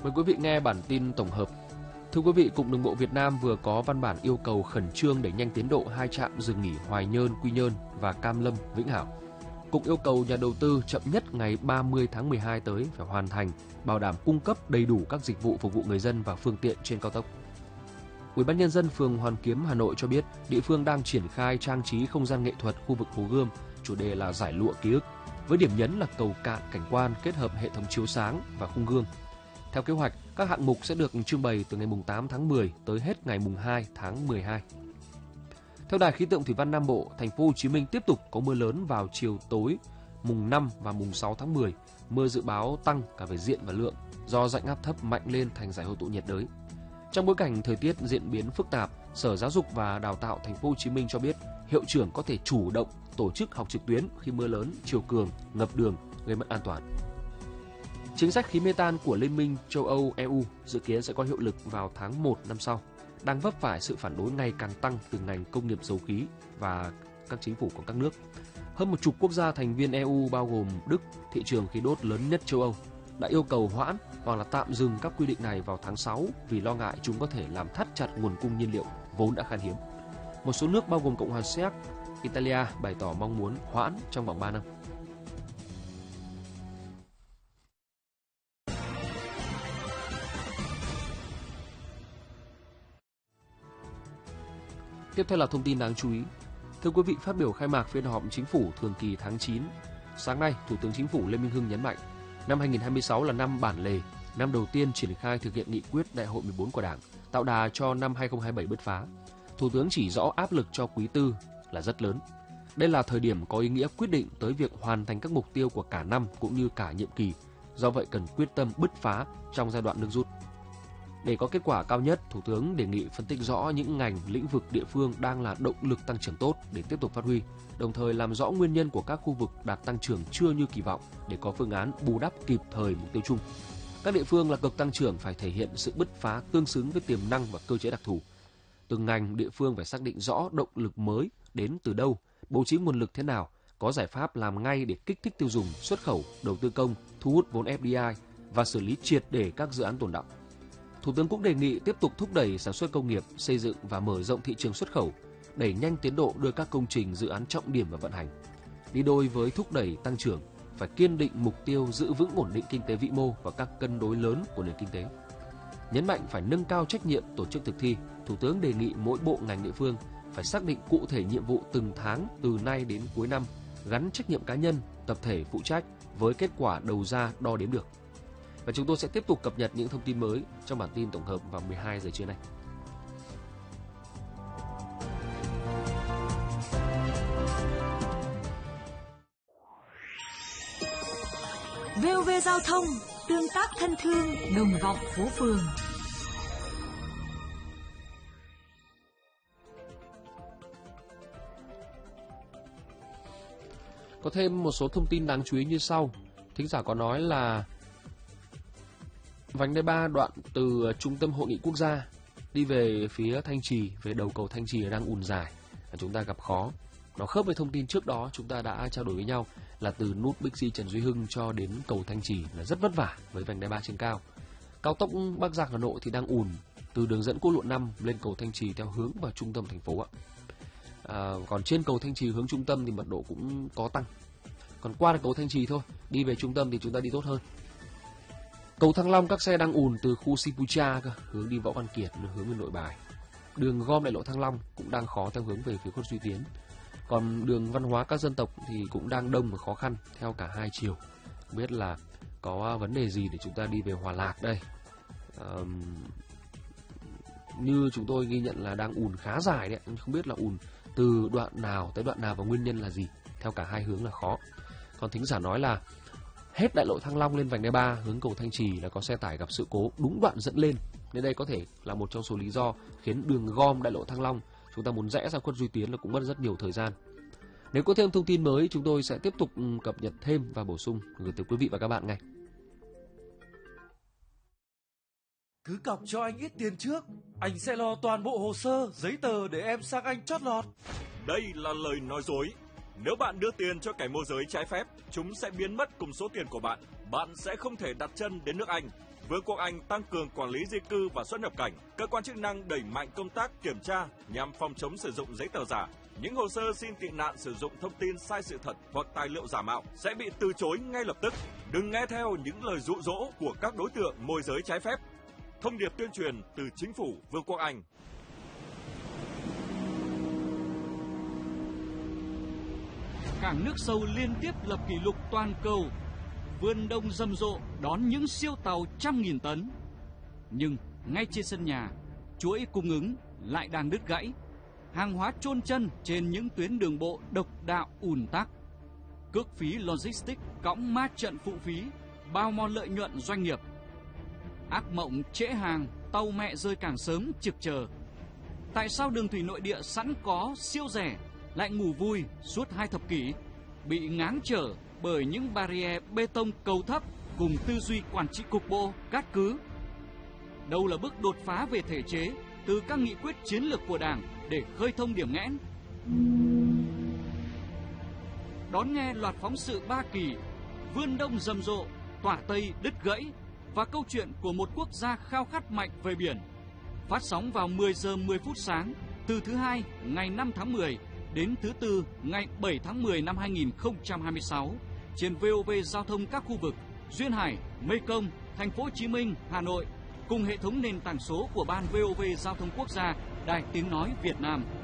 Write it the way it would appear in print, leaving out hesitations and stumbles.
Mời quý vị nghe bản tin tổng hợp. Thưa quý vị, Cục Đường bộ Việt Nam vừa có văn bản yêu cầu khẩn trương đẩy nhanh tiến độ 2 trạm dừng nghỉ Hoài Nhơn, Quy Nhơn và Cam Lâm, Vĩnh Hảo. Cục yêu cầu nhà đầu tư chậm nhất ngày 30 tháng 12 tới phải hoàn thành, bảo đảm cung cấp đầy đủ các dịch vụ phục vụ người dân và phương tiện trên cao tốc. Ủy ban nhân dân phường Hoàn Kiếm, Hà Nội cho biết, địa phương đang triển khai trang trí không gian nghệ thuật khu vực Hồ Gươm, chủ đề là giải lụa ký ức, với điểm nhấn là cầu cạn cảnh quan kết hợp hệ thống chiếu sáng và khung gương. Theo kế hoạch, các hạng mục sẽ được trưng bày từ ngày 8 tháng 10 tới hết ngày 2 tháng 12. Theo Đài khí tượng thủy văn Nam Bộ, thành phố Hồ Chí Minh tiếp tục có mưa lớn vào chiều tối mùng 5 và mùng 6 tháng 10. Mưa dự báo tăng cả về diện và lượng do rãnh áp thấp mạnh lên thành giải hội tụ nhiệt đới. Trong bối cảnh thời tiết diễn biến phức tạp, Sở Giáo dục và Đào tạo thành phố Hồ Chí Minh cho biết, hiệu trưởng có thể chủ động tổ chức học trực tuyến khi mưa lớn, chiều cường, ngập đường gây mất an toàn. Chính sách khí metan của Liên minh châu Âu EU dự kiến sẽ có hiệu lực vào tháng 1 năm sau, đang vấp phải sự phản đối ngày càng tăng từ ngành công nghiệp dầu khí và các chính phủ của các nước. Hơn 10 quốc gia thành viên EU bao gồm Đức, thị trường khí đốt lớn nhất châu Âu, đã yêu cầu hoãn hoặc là tạm dừng các quy định này vào tháng 6 vì lo ngại chúng có thể làm thắt chặt nguồn cung nhiên liệu vốn đã khan hiếm. Một số nước bao gồm Cộng hòa Séc, Italia bày tỏ mong muốn hoãn trong vòng 3 năm. Tiếp theo là thông tin đáng chú ý. Thưa quý vị, phát biểu khai mạc phiên họp chính phủ thường kỳ tháng 9, sáng nay, Thủ tướng Chính phủ Lê Minh Hưng nhấn mạnh, năm 2026 là năm bản lề, năm đầu tiên triển khai thực hiện nghị quyết Đại hội 14 của Đảng, tạo đà cho năm 2027 bứt phá. Thủ tướng chỉ rõ áp lực cho quý tư là rất lớn. Đây là thời điểm có ý nghĩa quyết định tới việc hoàn thành các mục tiêu của cả năm cũng như cả nhiệm kỳ. Do vậy cần quyết tâm bứt phá trong giai đoạn nước rút. Để có kết quả cao nhất, Thủ tướng đề nghị phân tích rõ những ngành, lĩnh vực địa phương đang là động lực tăng trưởng tốt để tiếp tục phát huy, đồng thời làm rõ nguyên nhân của các khu vực đạt tăng trưởng chưa như kỳ vọng để có phương án bù đắp kịp thời mục tiêu chung. Các địa phương là cực tăng trưởng phải thể hiện sự bứt phá tương xứng với tiềm năng và cơ chế đặc thù. Từng ngành, địa phương phải xác định rõ động lực mới đến từ đâu, bố trí nguồn lực thế nào, có giải pháp làm ngay để kích thích tiêu dùng, xuất khẩu, đầu tư công, thu hút vốn FDI và xử lý triệt để các dự án tồn đọng. Thủ tướng cũng đề nghị tiếp tục thúc đẩy sản xuất công nghiệp, xây dựng và mở rộng thị trường xuất khẩu, đẩy nhanh tiến độ đưa các công trình dự án trọng điểm vào vận hành. Đi đôi với thúc đẩy tăng trưởng, phải kiên định mục tiêu giữ vững ổn định kinh tế vĩ mô và các cân đối lớn của nền kinh tế. Nhấn mạnh phải nâng cao trách nhiệm tổ chức thực thi, Thủ tướng đề nghị mỗi bộ ngành địa phương phải xác định cụ thể nhiệm vụ từng tháng từ nay đến cuối năm, gắn trách nhiệm cá nhân, tập thể phụ trách với kết quả đầu ra đo đếm được. Và chúng tôi sẽ tiếp tục cập nhật những thông tin mới trong bản tin tổng hợp vào 12 giờ trưa nay. VOV Giao thông, tương tác thân thương, đồng vọng phố phường. Có thêm một số thông tin đáng chú ý như sau. Thính giả có nói là vành đai 3 đoạn từ Trung tâm Hội nghị Quốc gia đi về phía Thanh Trì, về đầu cầu Thanh Trì đang ùn dài, chúng ta gặp khó. Nó khớp với thông tin trước đó chúng ta đã trao đổi với nhau là từ nút Bixi Trần Duy Hưng cho đến cầu Thanh Trì là rất vất vả với vành đai 3 trên cao. Cao tốc Bắc Giang Hà Nội thì đang ùn từ đường dẫn quốc lộ 5 lên cầu Thanh Trì theo hướng vào trung tâm thành phố ạ. Còn trên cầu Thanh Trì hướng trung tâm thì mật độ cũng có tăng. Còn qua được cầu Thanh Trì thôi, đi về trung tâm thì chúng ta đi tốt hơn. Cầu Thăng Long các xe đang ùn từ khu Sipucha cơ, hướng đi Võ Văn Kiệt, hướng về Nội Bài. Đường gom đại lộ Thăng Long cũng đang khó theo hướng về phía Khuất Duy Tiến. Còn đường văn hóa các dân tộc thì cũng đang đông và khó khăn theo cả hai chiều. Không biết là có vấn đề gì để chúng ta đi về Hòa Lạc đây. Như chúng tôi ghi nhận là đang ùn khá dài đấy, không biết là ùn từ đoạn nào tới đoạn nào và nguyên nhân là gì. Theo cả hai hướng là khó. Còn thính giả nói là hết đại lộ Thăng Long lên vành đai 3 hướng cầu Thanh Trì là có xe tải gặp sự cố đúng đoạn dẫn lên, nên đây có thể là một trong số lý do khiến đường gom đại lộ Thăng Long chúng ta muốn rẽ ra Khuất Duy Tiến là cũng mất rất nhiều thời gian. Nếu có thêm thông tin mới chúng tôi sẽ tiếp tục cập nhật thêm và bổ sung gửi tới quý vị và các bạn ngay. Cứ cọc cho anh ít tiền trước, anh sẽ lo toàn bộ hồ sơ, giấy tờ để em sang Anh chót lọt. Đây là lời nói dối. Nếu bạn đưa tiền cho kẻ môi giới trái phép, chúng sẽ biến mất cùng số tiền của bạn. Bạn sẽ không thể đặt chân đến nước Anh. Vương quốc Anh tăng cường quản lý di cư và xuất nhập cảnh. Cơ quan chức năng đẩy mạnh công tác kiểm tra nhằm phòng chống sử dụng giấy tờ giả. Những hồ sơ xin tị nạn sử dụng thông tin sai sự thật hoặc tài liệu giả mạo sẽ bị từ chối ngay lập tức. Đừng nghe theo những lời dụ dỗ của các đối tượng môi giới trái phép. Thông điệp tuyên truyền từ Chính phủ Vương quốc Anh. Cảng nước sâu liên tiếp lập kỷ lục toàn cầu. Vườn đông rầm rộ đón những siêu tàu 100.000 tấn. Nhưng ngay trên sân nhà, chuỗi cung ứng lại đang đứt gãy. Hàng hóa chôn chân trên những tuyến đường bộ độc đạo ùn tắc. Cước phí logistics cõng ma trận phụ phí, bao mòn lợi nhuận doanh nghiệp. Ác mộng trễ hàng, tàu mẹ rơi càng sớm trực chờ. Tại sao đường thủy nội địa sẵn có siêu rẻ lại ngủ vui suốt 2 thập kỷ, bị ngáng trở bởi những barrier bê tông cầu thấp cùng tư duy quản trị cục bộ, cát cứ? Đâu là bước đột phá về thể chế từ các nghị quyết chiến lược của Đảng để khơi thông điểm nghẽn? Đón nghe loạt phóng sự 3 kỳ, vươn đông rầm rộ, tỏa tây đứt gãy và câu chuyện của một quốc gia khao khát mạnh về biển. Phát sóng vào 10 giờ 10 phút sáng từ thứ Hai ngày 5 tháng 10 đến thứ Tư ngày 7 tháng 10 năm 2026 trên VOV Giao thông các khu vực Duyên Hải, Mekong, Thành phố Hồ Chí Minh, Hà Nội cùng hệ thống nền tảng số của Ban VOV Giao thông Quốc gia, Đài Tiếng nói Việt Nam.